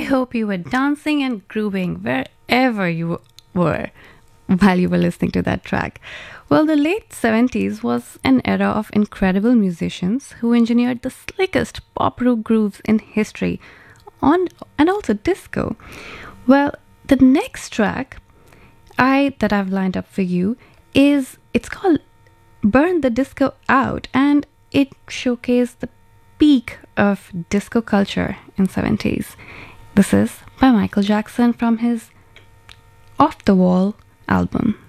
hope you were dancing and grooving wherever you were while you were listening to that track. Well, the late 70s was an era of incredible musicians who engineered the slickest pop rock grooves in history on and also disco. Well, the next track that I've lined up for you it's called Burn the Disco Out, and it showcased the peak of disco culture in 70s. This is by Michael Jackson from his Off the Wall album.